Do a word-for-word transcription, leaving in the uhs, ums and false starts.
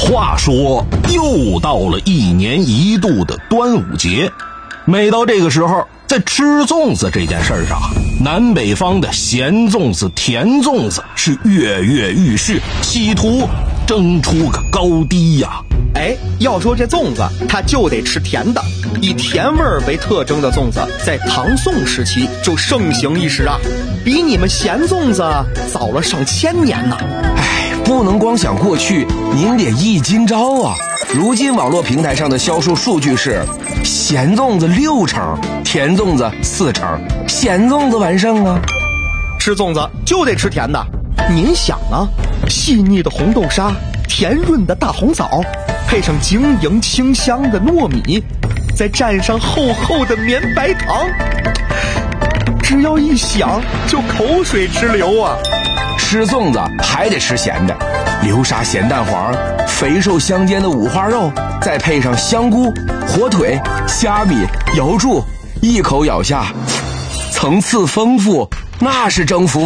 话说又到了一年一度的端午节，每到这个时候，在吃粽子这件事上，南北方的咸粽子、甜粽子是跃跃欲试，企图争出个高低呀。 哎，要说这粽子，它就得吃甜的，以甜味儿为特征的粽子，在唐宋时期就盛行一时啊，比你们咸粽子早了上千年呢。 哎，不能光想过去，您得忆今朝啊。如今网络平台上的销售数据是，咸粽子六成，甜粽子四成，咸粽子完胜啊。 吃粽子就得吃甜的，您想啊，细腻的红豆沙，甜润的大红枣，配上晶莹清香的糯米，再蘸上厚厚的绵白糖，只要一想就口水直流啊。 吃粽子还得吃咸的，流沙咸蛋黄，肥瘦相间的五花肉，再配上香菇、火腿、虾米、瑶柱，一口咬下，层次丰富，那是征服